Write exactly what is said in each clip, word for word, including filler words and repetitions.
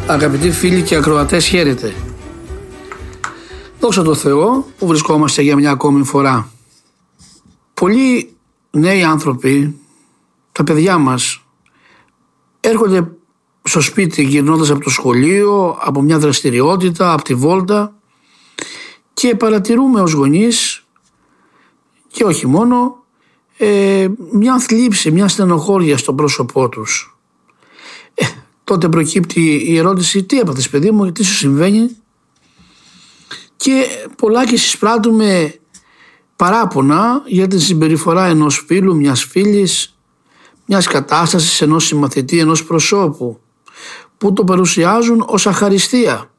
Αγαπητοί φίλοι και ακροατές, χαίρετε. Δόξα τω Θεώ που βρισκόμαστε για μια ακόμη φορά. Πολλοί νέοι άνθρωποι, τα παιδιά μας, έρχονται στο σπίτι γυρνώντας από το σχολείο, από μια δραστηριότητα, από τη βόλτα, και παρατηρούμε ως γονείς, και όχι μόνο, ε, μια θλίψη, μια στενοχώρια στο πρόσωπό τους. Ε, τότε προκύπτει η ερώτηση: τι έπαθες παιδί μου, τι σου συμβαίνει? Και πολλάκι συσπράττουμε παράπονα για την συμπεριφορά ενός φίλου, μιας φίλης, μιας κατάστασης, ενός συμμαθητή, ενός προσώπου, που το παρουσιάζουν ως αχαριστία.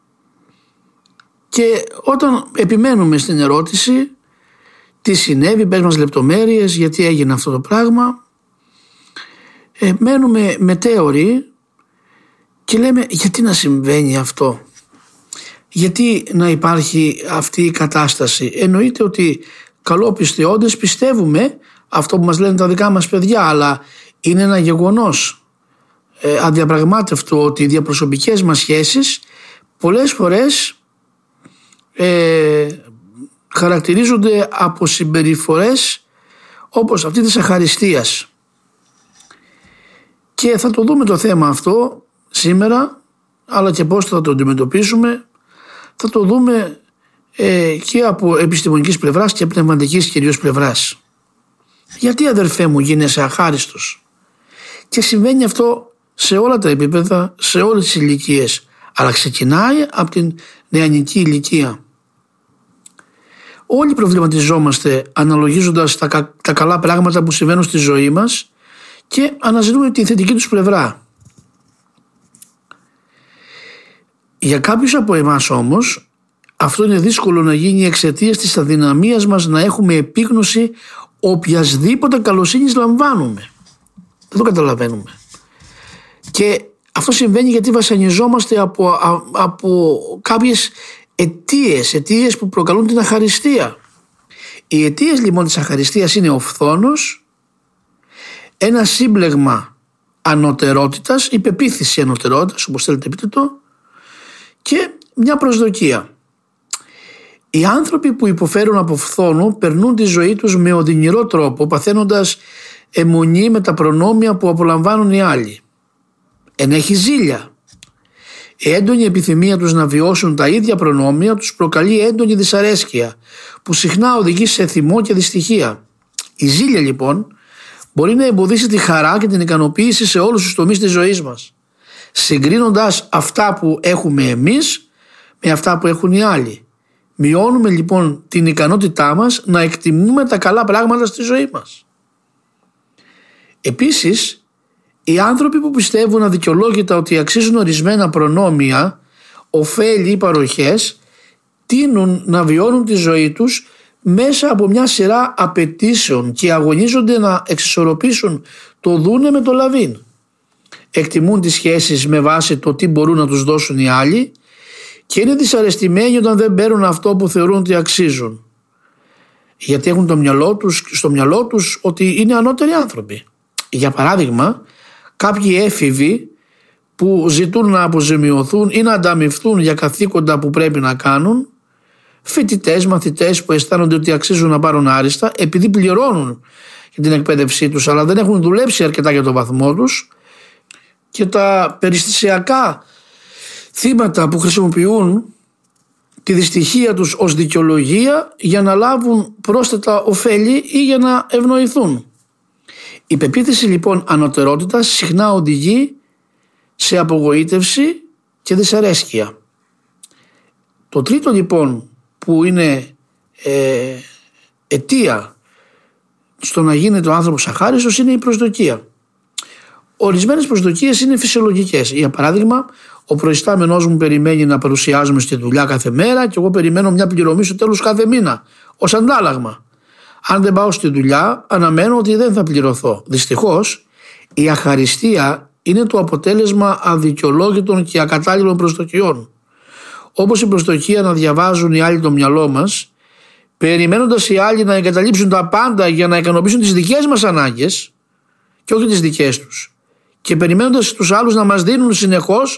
Και όταν επιμένουμε στην ερώτηση τι συνέβη, πες μας λεπτομέρειες, γιατί έγινε αυτό το πράγμα, ε, μένουμε μετέωροι και λέμε: γιατί να συμβαίνει αυτό, γιατί να υπάρχει αυτή η κατάσταση? Εννοείται ότι καλόπιστοι όντες πιστεύουμε αυτό που μας λένε τα δικά μας παιδιά, αλλά είναι ένα γεγονός ε, αδιαπραγμάτευτο ότι οι διαπροσωπικές μας σχέσεις πολλές φορές ε, χαρακτηρίζονται από συμπεριφορές όπως αυτή της αχαριστίας. Και θα το δούμε το θέμα αυτό σήμερα, αλλά και πώς θα το αντιμετωπίσουμε θα το δούμε ε, και από επιστημονικής πλευράς και πνευματικής κυρίως πλευράς. Γιατί, αδερφέ μου, γίνεσαι αχάριστος? Και συμβαίνει αυτό σε όλα τα επίπεδα, σε όλες τις ηλικίες, αλλά ξεκινάει από την νεανική ηλικία. Όλοι προβληματιζόμαστε αναλογίζοντας τα, κα, τα καλά πράγματα που συμβαίνουν στη ζωή μας και αναζητούμε τη θετική τους πλευρά. Για κάποιους από εμάς όμως αυτό είναι δύσκολο να γίνει εξαιτίας της αδυναμίας μας να έχουμε επίγνωση οποιασδήποτε καλοσύνης λαμβάνουμε. Δεν το καταλαβαίνουμε. Και αυτό συμβαίνει γιατί βασανιζόμαστε από, α, από κάποιες αιτίες, αιτίες που προκαλούν την αχαριστία. Οι αιτίες λοιπόν της αχαριστίας είναι ο φθόνος, ένα σύμπλεγμα ανωτερότητας, η πεποίθηση ανωτερότητας, όπως θέλετε πείτε το, και μια προσδοκία. Οι άνθρωποι που υποφέρουν από φθόνο περνούν τη ζωή τους με οδυνηρό τρόπο, παθαίνοντας αιμονή με τα προνόμια που απολαμβάνουν οι άλλοι. Ενέχει ζήλια. Η έντονη επιθυμία τους να βιώσουν τα ίδια προνόμια τους προκαλεί έντονη δυσαρέσκεια, που συχνά οδηγεί σε θυμό και δυστυχία. Η ζήλια λοιπόν μπορεί να εμποδίσει τη χαρά και την ικανοποίηση σε όλους τους τομείς της ζωής μας, συγκρίνοντας αυτά που έχουμε εμείς με αυτά που έχουν οι άλλοι. Μειώνουμε λοιπόν την ικανότητά μας να εκτιμούμε τα καλά πράγματα στη ζωή μας. Επίσης, οι άνθρωποι που πιστεύουν αδικαιολόγητα ότι αξίζουν ορισμένα προνόμια, ωφέλη ή παροχές, τείνουν να βιώνουν τη ζωή τους μέσα από μια σειρά απαιτήσεων και αγωνίζονται να εξισορροπήσουν το δούνε με το λαβίν. Εκτιμούν τις σχέσεις με βάση το τι μπορούν να τους δώσουν οι άλλοι και είναι δυσαρεστημένοι όταν δεν παίρνουν αυτό που θεωρούν ότι αξίζουν, γιατί έχουν το μυαλό τους, στο μυαλό τους ότι είναι ανώτεροι άνθρωποι. Για παράδειγμα, κάποιοι έφηβοι που ζητούν να αποζημιωθούν ή να ανταμοιφθούν για καθήκοντα που πρέπει να κάνουν, φοιτητές, μαθητές που αισθάνονται ότι αξίζουν να πάρουν άριστα επειδή πληρώνουν για την εκπαίδευσή τους αλλά δεν έχουν δουλέψει αρκετά για τον βαθμό τους, και τα περιστασιακά θύματα που χρησιμοποιούν τη δυστυχία τους ως δικαιολογία για να λάβουν πρόσθετα ωφέλη ή για να ευνοηθούν. Η πεποίθηση λοιπόν ανωτερότητας συχνά οδηγεί σε απογοήτευση και δυσαρέσκεια. Το τρίτο λοιπόν που είναι ε, αιτία στο να γίνεται ο άνθρωπος αχάριστος είναι η προσδοκία. Ορισμένες προσδοκίες είναι φυσιολογικές. Για παράδειγμα, ο προϊστάμενός μου περιμένει να παρουσιάζομαι στη δουλειά κάθε μέρα και εγώ περιμένω μια πληρωμή στο τέλος κάθε μήνα ως αντάλλαγμα. Αν δεν πάω στη δουλειά, αναμένω ότι δεν θα πληρωθώ. Δυστυχώς, η αχαριστία είναι το αποτέλεσμα αδικαιολόγητων και ακατάλληλων προσδοκιών. Όπως η προσδοκία να διαβάζουν οι άλλοι το μυαλό μας, περιμένοντας οι άλλοι να εγκαταλείψουν τα πάντα για να ικανοποιήσουν τις δικές μας ανάγκες και όχι τις δικές τους, και περιμένοντας τους άλλους να μας δίνουν συνεχώς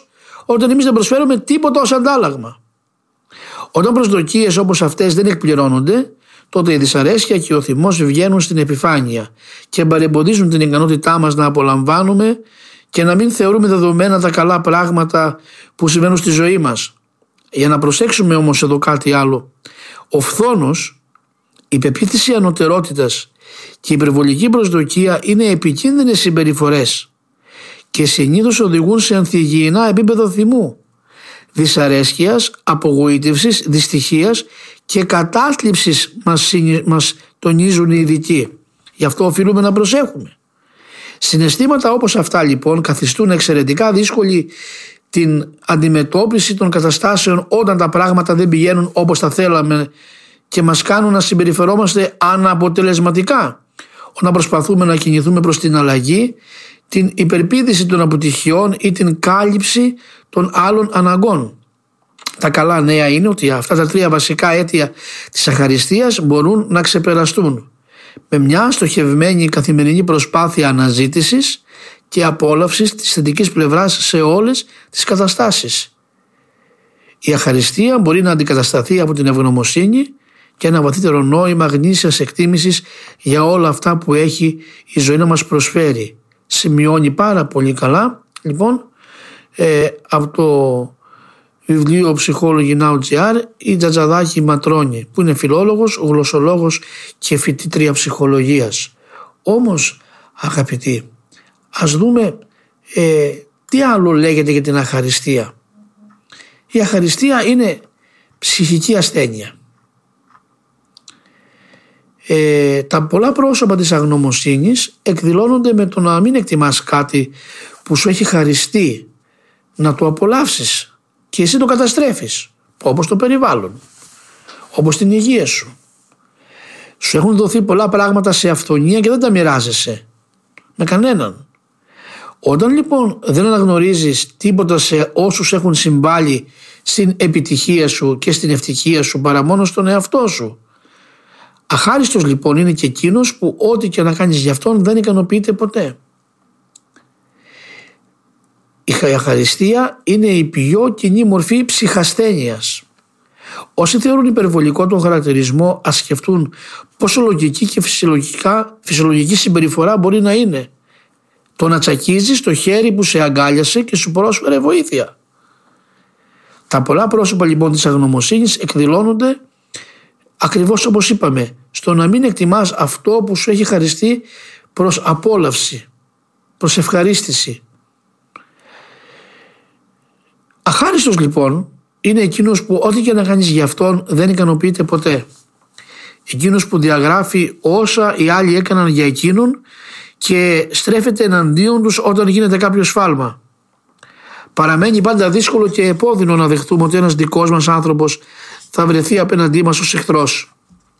όταν εμείς δεν προσφέρουμε τίποτα ως αντάλλαγμα. Όταν προσδοκίες όπως αυτές δεν εκπληρώνονται, τότε η δυσαρέσκεια και ο θυμός βγαίνουν στην επιφάνεια και παρεμποδίζουν την ικανότητά μας να απολαμβάνουμε και να μην θεωρούμε δεδομένα τα καλά πράγματα που συμβαίνουν στη ζωή μας. Για να προσέξουμε όμως εδώ κάτι άλλο. Ο φθόνος, η πεποίθηση ανωτερότητας και η υπερβολική προσδοκία είναι επικίνδυνες συμπεριφορές και συνήθως οδηγούν σε ανθυγιεινά επίπεδο θυμού, δυσαρέσκειας, απογοήτευσης, δυστυχίας και κατάθλιψης μας, μας τονίζουν οι ειδικοί. Γι' αυτό οφείλουμε να προσέχουμε. Συναισθήματα όπως αυτά λοιπόν καθιστούν εξαιρετικά δύσκολη την αντιμετώπιση των καταστάσεων όταν τα πράγματα δεν πηγαίνουν όπως τα θέλαμε και μας κάνουν να συμπεριφερόμαστε αναποτελεσματικά όταν προσπαθούμε να κινηθούμε προς την αλλαγή, την υπερπήδηση των αποτυχιών ή την κάλυψη των άλλων αναγκών. Τα καλά νέα είναι ότι αυτά τα τρία βασικά αίτια της αχαριστίας μπορούν να ξεπεραστούν με μια στοχευμένη καθημερινή προσπάθεια αναζήτησης και απόλαυσης της θετικής πλευράς σε όλες τις καταστάσεις. Η αχαριστία μπορεί να αντικατασταθεί από την ευγνωμοσύνη και ένα βαθύτερο νόημα γνήσιας εκτίμησης για όλα αυτά που έχει η ζωή να μας προσφέρει. Σημειώνει πάρα πολύ καλά λοιπόν ε, από το βιβλίο Psychology Now τζι αρ η Τζατζαδάκη Ματρώνη, που είναι φιλόλογος, γλωσσολόγος και φοιτήτρια ψυχολογίας. Όμως αγαπητοί, ας δούμε ε, τι άλλο λέγεται για την αχαριστία. Η αχαριστία είναι ψυχική ασθένεια. Ε, τα πολλά πρόσωπα της αγνωμοσύνης εκδηλώνονται με το να μην εκτιμάς κάτι που σου έχει χαριστεί, να το απολαύσεις και εσύ το καταστρέφεις, όπως το περιβάλλον, όπως την υγεία σου. Σου έχουν δοθεί πολλά πράγματα σε αυθονία και δεν τα μοιράζεσαι με κανέναν. Όταν λοιπόν δεν αναγνωρίζεις τίποτα σε όσους έχουν συμβάλει στην επιτυχία σου και στην ευτυχία σου παρά μόνο στον εαυτό σου, αχάριστος λοιπόν είναι και εκείνος που ό,τι και να κάνεις για αυτόν δεν ικανοποιείται ποτέ. Η αχαριστία είναι η πιο κοινή μορφή ψυχασθένειας. Όσοι θεωρούν υπερβολικό τον χαρακτηρισμό, ας σκεφτούν πόσο λογική και φυσιολογικά, φυσιολογική συμπεριφορά μπορεί να είναι το να τσακίζεις το χέρι που σε αγκάλιασε και σου πρόσφερε βοήθεια. Τα πολλά πρόσωπα λοιπόν της αγνωμοσύνης εκδηλώνονται ακριβώς όπως είπαμε, στο να μην εκτιμάς αυτό που σου έχει χαριστεί προς απόλαυση, προς ευχαρίστηση. Αχάριστος λοιπόν είναι εκείνος που ό,τι και να κάνεις για αυτόν δεν ικανοποιείται ποτέ. Εκείνος που διαγράφει όσα οι άλλοι έκαναν για εκείνον και στρέφεται εναντίον τους όταν γίνεται κάποιο σφάλμα. Παραμένει πάντα δύσκολο και επώδυνο να δεχτούμε ότι ένας δικός μας άνθρωπος θα βρεθεί απέναντί μας ως εχθρός.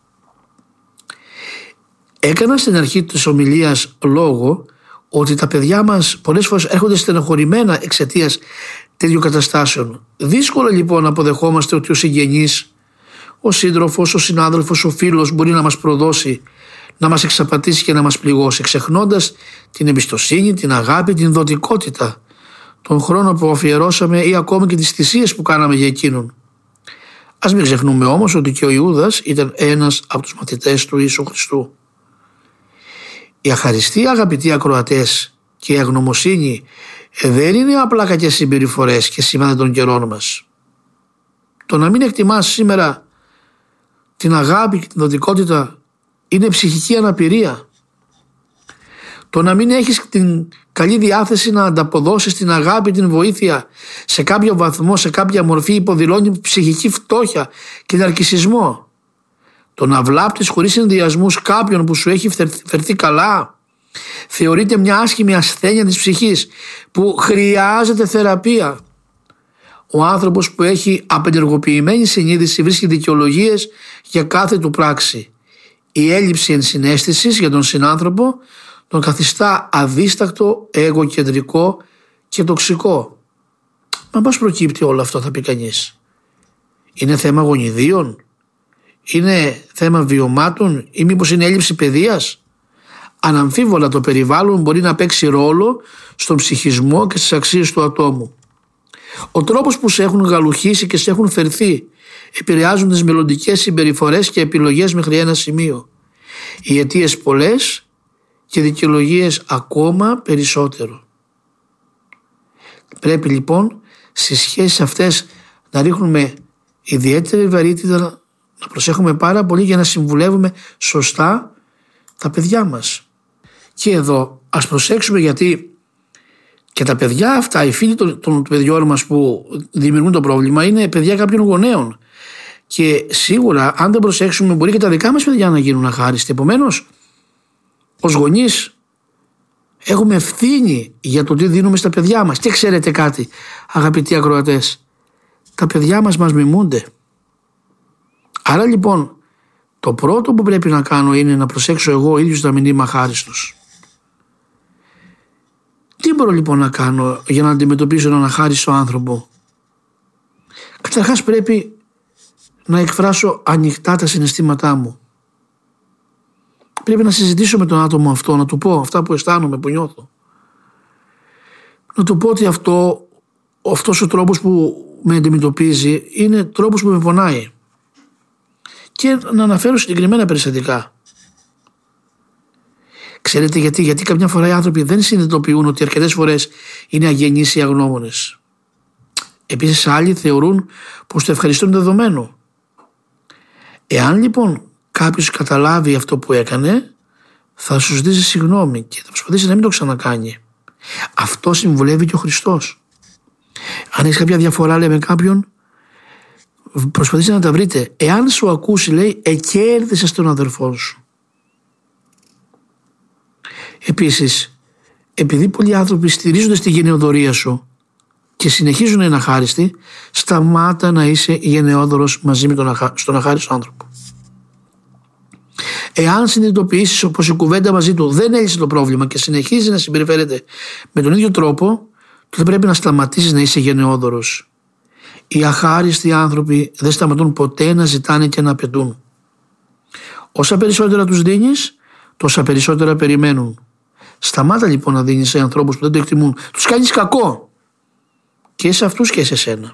Έκανα στην αρχή της ομιλίας λόγο ότι τα παιδιά μας πολλές φορές έρχονται στενοχωρημένα εξαιτίας τέτοιων καταστάσεων. Δύσκολο λοιπόν να αποδεχόμαστε ότι ο συγγενής, ο σύντροφος, ο συνάδελφος, ο φίλος μπορεί να μας προδώσει, να μας εξαπατήσει και να μας πληγώσει, ξεχνώντας την εμπιστοσύνη, την αγάπη, την δοτικότητα, τον χρόνο που αφιερώσαμε ή ακόμη και τις θυσίες που κάναμε για εκείνον. Ας μην ξεχνούμε όμως ότι και ο Ιούδας ήταν ένας από τους μαθητές του Ιησού Χριστού. Η αχαριστία, αγαπητοί ακροατές, και η αγνωμοσύνη δεν είναι απλά κακές συμπεριφορές και σημάδια των καιρών μας. Το να μην εκτιμάς σήμερα την αγάπη και την δοτικότητα είναι ψυχική αναπηρία. Το να μην έχεις την καλή διάθεση να ανταποδώσεις την αγάπη, την βοήθεια σε κάποιο βαθμό, σε κάποια μορφή υποδηλώνει ψυχική φτώχεια και ναρκισσισμό. Το να βλάπτεις χωρίς ενδιασμούς κάποιον που σου έχει φερθεί καλά θεωρείται μια άσχημη ασθένεια της ψυχής που χρειάζεται θεραπεία. Ο άνθρωπος που έχει απενεργοποιημένη συνείδηση βρίσκει δικαιολογίες για κάθε του πράξη. Η έλλειψη ενσυναίσθησης για τον συνάνθρωπο τον καθιστά αδίστακτο, εγωκεντρικό και τοξικό. Μα πώς προκύπτει όλο αυτό, θα πει κανείς? Είναι θέμα γονιδίων? Είναι θέμα βιωμάτων? Ή μήπως είναι έλλειψη παιδείας? Αναμφίβολα το περιβάλλον μπορεί να παίξει ρόλο στον ψυχισμό και στις αξίες του ατόμου. Ο τρόπος που σε έχουν γαλουχίσει και σε έχουν φερθεί επηρεάζουν τις μελλοντικές συμπεριφορές και επιλογές μέχρι ένα σημείο. Οι αιτίες πολλές και δικαιολογίες ακόμα περισσότερο. Πρέπει λοιπόν στις σχέσεις αυτές να ρίχνουμε ιδιαίτερη βαρύτητα, να προσέχουμε πάρα πολύ για να συμβουλεύουμε σωστά τα παιδιά μας. Και εδώ ας προσέξουμε, γιατί και τα παιδιά αυτά, οι φίλοι των, των παιδιών μας που δημιουργούν το πρόβλημα, είναι παιδιά κάποιων γονέων. Και σίγουρα, αν δεν προσέξουμε, μπορεί και τα δικά μας παιδιά να γίνουν αχάριστοι. Επομένως, ως γονείς, έχουμε ευθύνη για το τι δίνουμε στα παιδιά μας. Και ξέρετε κάτι, αγαπητοί ακροατές, τα παιδιά μας μας μιμούνται. Άρα λοιπόν, το πρώτο που πρέπει να κάνω είναι να προσέξω εγώ ο ίδιος να μην είμαι αχάριστος. Τι μπορώ λοιπόν να κάνω για να αντιμετωπίσω έναν αχάριστο άνθρωπο? Καταρχάς πρέπει να εκφράσω ανοιχτά τα συναισθήματά μου. Πρέπει να συζητήσω με τον άτομο αυτό, να του πω αυτά που αισθάνομαι, που νιώθω. Να του πω ότι αυτό, αυτός ο τρόπος που με αντιμετωπίζει είναι τρόπος που με πονάει. Και να αναφέρω συγκεκριμένα περιστατικά. Ξέρετε γιατί? Γιατί καμιά φορά οι άνθρωποι δεν συνειδητοποιούν ότι αρκετές φορές είναι αγενείς ή αγνώμονες. Επίσης άλλοι θεωρούν πως το ευχαριστώ είναι δεδομένο. Εάν λοιπόν κάποιος καταλάβει αυτό που έκανε, θα σου ζητήσει συγγνώμη και θα προσπαθήσει να μην το ξανακάνει. Αυτό συμβουλεύει και ο Χριστός. Αν έχεις κάποια διαφορά, λέει, με κάποιον, προσπαθήστε να τα βρείτε. Εάν σου ακούσει, λέει, εκέρδισες τον αδερφό σου. Επίσης, επειδή πολλοί άνθρωποι στηρίζονται στη γενεοδορία σου και συνεχίζουν να είναι αχάριστοι, σταμάτα να είσαι γενναιόδωρος μαζί με τον αχα... στον αχάριστο άνθρωπο. Εάν συνειδητοποιήσεις πως η κουβέντα μαζί του δεν έλυσε το πρόβλημα και συνεχίζει να συμπεριφέρεται με τον ίδιο τρόπο, τότε πρέπει να σταματήσεις να είσαι γενναιόδωρος. Οι αχάριστοι άνθρωποι δεν σταματούν ποτέ να ζητάνε και να απαιτούν. Όσα περισσότερα τους δίνεις, τόσα περισσότερα περιμένουν. Σταμάτα λοιπόν να δίνεις σε ανθρώπους που δεν το εκτιμούν. Τους κάνεις κακό. Και σε αυτούς και σε σένα.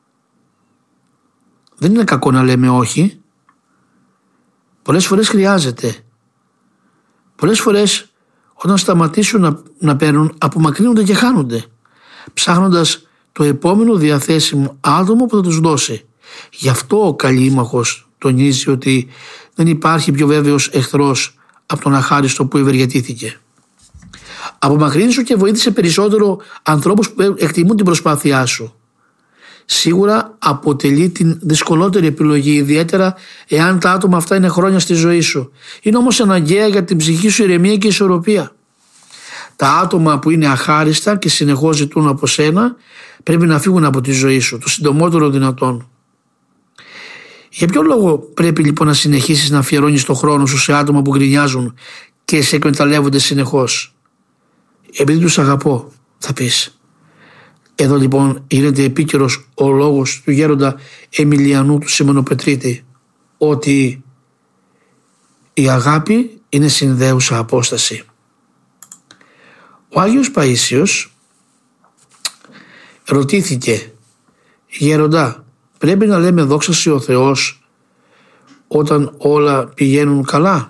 Δεν είναι κακό να λέμε όχι. Πολλές φορές χρειάζεται. Πολλές φορές όταν σταματήσουν να, να παίρνουν, απομακρύνονται και χάνονται, ψάχνοντας το επόμενο διαθέσιμο άτομο που θα τους δώσει. Γι' αυτό ο Καλήμαχος τονίζει ότι δεν υπάρχει πιο βέβαιος εχθρός από τον αχάριστο που ευεργετήθηκε. Απομακρύνσου και βοήθησε περισσότερο ανθρώπους που εκτιμούν την προσπάθειά σου. Σίγουρα αποτελεί την δυσκολότερη επιλογή, ιδιαίτερα εάν τα άτομα αυτά είναι χρόνια στη ζωή σου. Είναι όμως αναγκαία για την ψυχική σου ηρεμία και ισορροπία. Τα άτομα που είναι αχάριστα και συνεχώς ζητούν από σένα πρέπει να φύγουν από τη ζωή σου το συντομότερο δυνατόν. Για ποιο λόγο πρέπει λοιπόν να συνεχίσεις να αφιερώνεις το χρόνο σου σε άτομα που γκρινιάζουν και σε εκμεταλλεύονται συνεχώς? Επειδή τους αγαπώ, θα πεις. Εδώ λοιπόν γίνεται επίκαιρος ο λόγος του γέροντα Εμιλιανού του Σιμωνοπετρίτη, ότι η αγάπη είναι συνδέουσα απόσταση. Ο Άγιος Παΐσιος ρωτήθηκε, γέροντα, πρέπει να λέμε δόξα σοι ο Θεός όταν όλα πηγαίνουν καλά?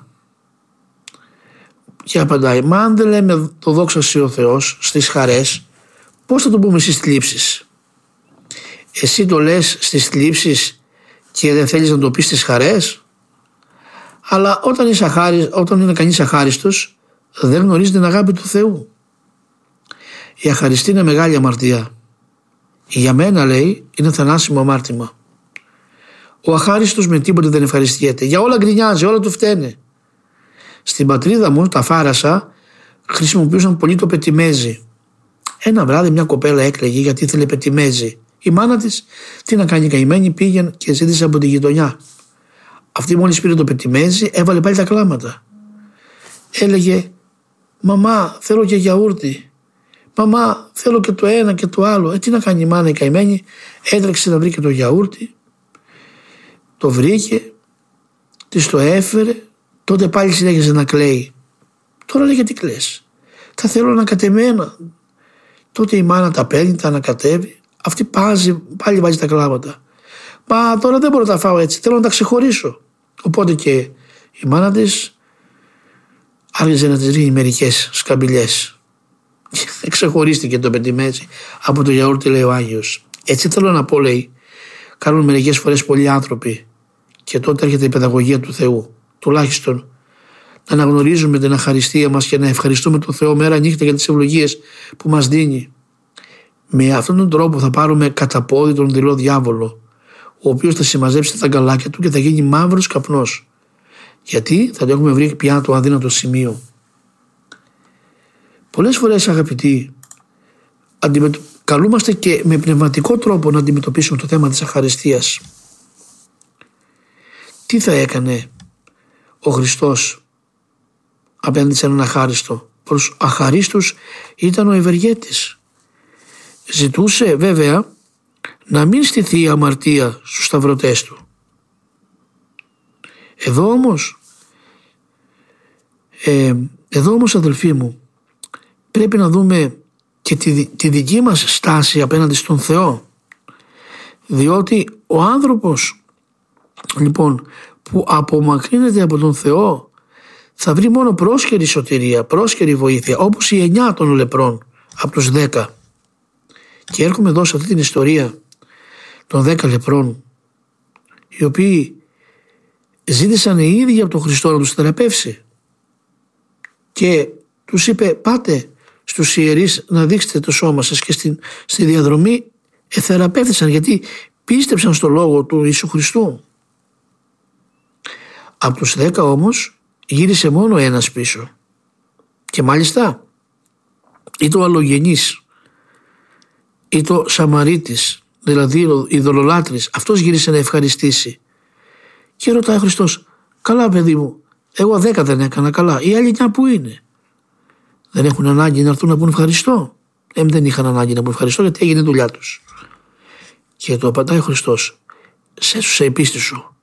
Και απαντάει, μα αν δεν λέμε το δόξα σοι ο Θεός στις χαρές, πώς θα το πούμε στις θλίψεις? Εσύ το λες στις θλίψεις και δεν θέλεις να το πεις στις χαρές? Αλλά όταν, είσαι αχάρι, όταν είναι κανείς αχάριστος, δεν γνωρίζει την αγάπη του Θεού. Η αχαριστή είναι μεγάλη αμαρτία. Για μένα, λέει, είναι θανάσιμο αμάρτημα. Ο αχάριστος με τίποτε δεν ευχαριστιέται. Για όλα γκρινιάζει, όλα του φταίνε. Στην πατρίδα μου, τα Φάρασα, χρησιμοποιούσαν πολύ το πετιμέζι. Ένα βράδυ μια κοπέλα έκλαιγε γιατί ήθελε πετιμέζι. Η μάνα της, τι να κάνει, καημένη, πήγαινε και ζήτησε από τη γειτονιά. Αυτή μόλις πήρε το πετιμέζι, έβαλε πάλι τα κλάματα. Έλεγε, μαμά, θέλω και γιαούρτι. Μαμά, θέλω και το ένα και το άλλο. Ε, τι να κάνει η μάνα η καημένη? Έτρεξε να βρει και το γιαούρτι. Το βρήκε, της το έφερε. Τότε πάλι συνέχισε να κλαίει. Τώρα λέει, γιατί κλαις? Τα θέλω ανακατεμένα. Τότε η μάνα τα παίρνει, τα ανακατεύει, Αυτή πάζει, πάλι βάζει τα κλάματα. Μα τώρα δεν μπορώ να τα φάω έτσι, θέλω να τα ξεχωρίσω. Οπότε και η μάνα της άρχισε να της ρίχνει μερικές σκαμπιλιές. Ξεχωρίστηκε το παιδί έτσι από το γιαούρτι, λέει ο Άγιος. Έτσι θέλω να πω, λέει, κάνουν μερικές φορές πολλοί άνθρωποι, και τότε έρχεται η παιδαγωγία του Θεού. Τουλάχιστον να αναγνωρίζουμε την αχαριστία μας και να ευχαριστούμε τον Θεό μέρα νύχτα για τις ευλογίες που μας δίνει. Με αυτόν τον τρόπο θα πάρουμε κατά πόδι τον δειλό διάβολο, ο οποίος θα συμμαζέψει τα γκαλάκια του και θα γίνει μαύρος καπνός. Γιατί θα το έχουμε βρει πια το αδύνατο σημείο. Πολλές φορές, αγαπητοί, αντιμετω... καλούμαστε και με πνευματικό τρόπο να αντιμετωπίσουμε το θέμα της αχαριστίας. Τι θα έκανε ο Χριστός απέναντι σε έναν αχάριστο? Προς αχαρίστους ήταν ο ευεργέτης. Ζητούσε βέβαια να μην στηθεί η αμαρτία στους σταυρωτές του. Εδώ όμως, ε, εδώ όμως αδελφοί μου, πρέπει να δούμε και τη, τη δική μας στάση απέναντι στον Θεό. Διότι ο άνθρωπος, λοιπόν, που απομακρύνεται από τον Θεό θα βρει μόνο πρόσχερη σωτηρία, πρόσχερη βοήθεια, όπως οι εννιά των λεπρών από τους δέκα. Και έρχομαι εδώ σε αυτή την ιστορία των δέκα λεπρών, οι οποίοι ζήτησαν οι ίδιοι από τον Χριστό να τους θεραπεύσει, και τους είπε, πάτε στους ιερείς να δείξετε το σώμα σας, και στη, στη διαδρομή εθεραπεύθησαν, γιατί πίστεψαν στο λόγο του Ιησού Χριστού. Από τους δέκα όμως γύρισε μόνο ένας πίσω, και μάλιστα ή το αλλογενής ή το Σαμαρίτης, δηλαδή ειδωλολάτρης, αυτός γύρισε να ευχαριστήσει. Και ρωτάει ο Χριστός, καλά παιδί μου, εγώ δέκα δεν έκανα καλά, οι άλλοι εννιά που είναι? Δεν έχουν ανάγκη να έρθουν να πούν ευχαριστώ? Ε, δεν είχαν ανάγκη να πούν ευχαριστώ, γιατί έγινε η δουλειά τους. Και το απαντάει ο Χριστός, σέσουσα η πίστη σου,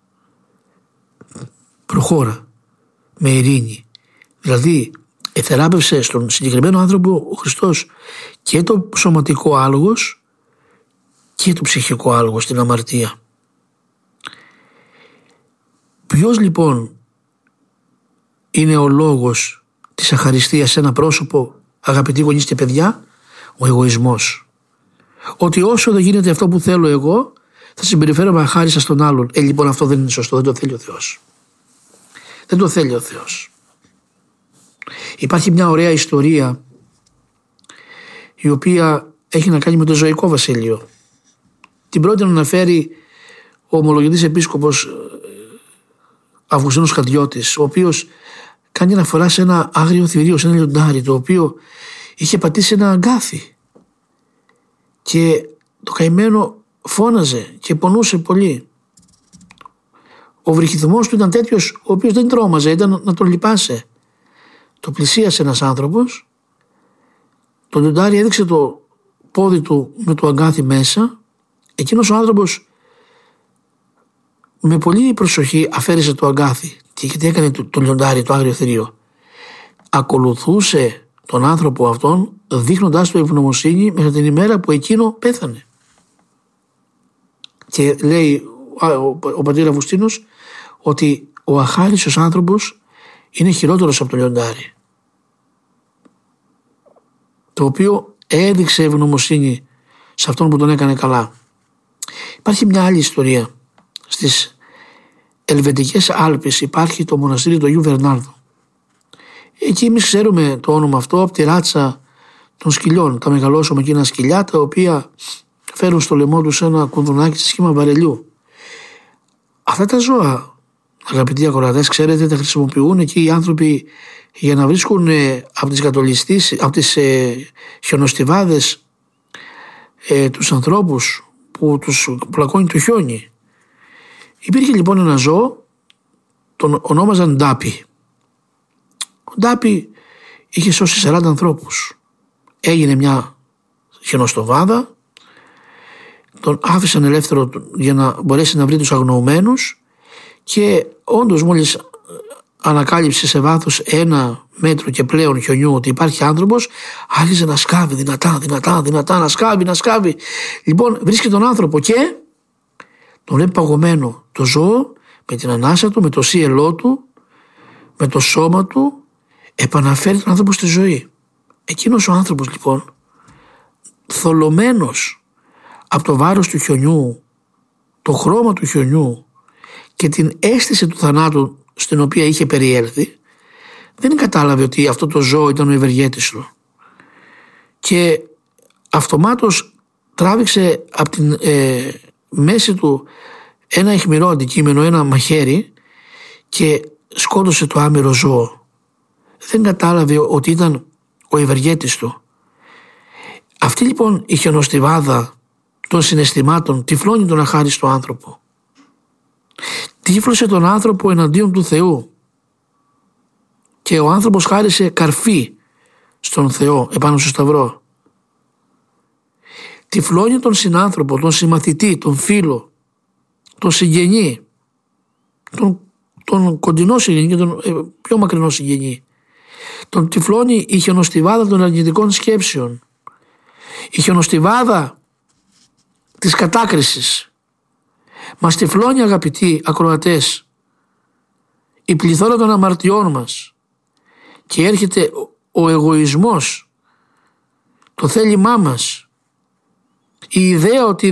προχώρα με ειρήνη. Δηλαδή εθεράπευσε στον συγκεκριμένο άνθρωπο ο Χριστός και το σωματικό άλογος και το ψυχικό άλογος, την αμαρτία. Ποιος λοιπόν είναι ο λόγος της αχαριστίας σε ένα πρόσωπο, αγαπητοί γονείς και παιδιά? Ο εγωισμός. Ότι όσο δεν γίνεται αυτό που θέλω εγώ, θα συμπεριφέρομαι αχάριστα στον άλλον. Ε, λοιπόν, αυτό δεν είναι σωστό, δεν το θέλει ο Θεός. Δεν το θέλει ο Θεός. Υπάρχει μια ωραία ιστορία, η οποία έχει να κάνει με το ζωικό βασίλειο. Την πρώτη να αναφέρει ο ομολογητής επίσκοπος Αυγουστίνος Χαντιώτης, ο οποίος κάνει αναφορά σε ένα άγριο θηρίο, σε ένα λιοντάρι, το οποίο είχε πατήσει ένα αγκάθι και το καημένο φώναζε και πονούσε πολύ. Ο βρυχυθμός του ήταν τέτοιος, ο οποίος δεν τρόμαζε, ήταν να τον λυπάσαι. Το πλησίασε ένας άνθρωπος, το λιοντάρι έδειξε το πόδι του με το αγκάθι μέσα, εκείνος ο άνθρωπος με πολύ προσοχή αφαίρεσε το αγκάθι. Και γιατί έκανε το, το λιοντάρι, το άγριο θηρίο? Ακολουθούσε τον άνθρωπο αυτόν, δείχνοντάς του ευγνωμοσύνη μέχρι την ημέρα που εκείνο πέθανε. Και λέει ο, ο, ο πατήρ Αυγουστίνος ότι ο αχάριστος άνθρωπος είναι χειρότερος από το λιοντάρι, το οποίο έδειξε ευγνωμοσύνη σε αυτόν που τον έκανε καλά. Υπάρχει μια άλλη ιστορία. Στις Ελβετικές Άλπεις υπάρχει το μοναστήρι του Αγίου Βερνάρδου. Εκεί εμείς ξέρουμε το όνομα αυτό από τη ράτσα των σκυλιών, τα μεγαλόσωμα εκείνα σκυλιά, τα οποία φέρουν στο λαιμό τους ένα κουδουνάκι σε σχήμα βαρελιού. Αυτά τα ζώα, αγαπητοί ακροατές, ξέρετε, τα χρησιμοποιούν εκεί οι άνθρωποι για να βρίσκουν από τις κατολιστήσεις, από τις ε, χιονοστιβάδες ε, τους ανθρώπους που τους πλακώνει το χιόνι. Υπήρχε λοιπόν ένα ζώο, τον ονόμαζαν Ντάπι. Ο Ντάπι είχε σώσει σαράντα ανθρώπους. Έγινε μια χιονοστοβάδα, τον άφησαν ελεύθερο για να μπορέσει να βρει τους αγνοωμένους, και όντως μόλις ανακάλυψε σε βάθος ένα μέτρο και πλέον χιονιού ότι υπάρχει άνθρωπος, άρχισε να σκάβει δυνατά, δυνατά, δυνατά, να σκάβει, να σκάβει. Λοιπόν, βρίσκει τον άνθρωπο και τον βλέπει παγωμένο το ζώο με την ανάσα του, με το σύελό του, με το σώμα του, επαναφέρει τον άνθρωπο στη ζωή. Εκείνος ο άνθρωπος λοιπόν, θολωμένος από το βάρος του χιονιού, το χρώμα του χιονιού και την αίσθηση του θανάτου στην οποία είχε περιέλθει, δεν κατάλαβε ότι αυτό το ζώο ήταν ο ευεργέτης του. Και αυτομάτως τράβηξε από την ε, μέση του ένα αιχμηρό αντικείμενο, ένα μαχαίρι, και σκότωσε το άμυρο ζώο. Δεν κατάλαβε ότι ήταν ο ευεργέτης του. Αυτή λοιπόν η χιονοστιβάδα των συναισθημάτων τυφλώνει τον αχάριστο άνθρωπο. Τύφλωσε τον άνθρωπο εναντίον του Θεού και ο άνθρωπος χάρισε καρφί στον Θεό επάνω στο σταυρό. Τυφλώνει τον συνάνθρωπο, τον συμμαθητή, τον φίλο, τον συγγενή, τον, τον κοντινό συγγενή και τον ε, πιο μακρινό συγγενή. Τον τυφλώνει η χιονοστιβάδα των αρνητικών σκέψεων, η χιονοστιβάδα της κατάκρισης. Μας τυφλώνει, αγαπητοί ακροατές, η πληθώρα των αμαρτιών μας και έρχεται ο εγωισμός, το θέλημά μας, η ιδέα ότι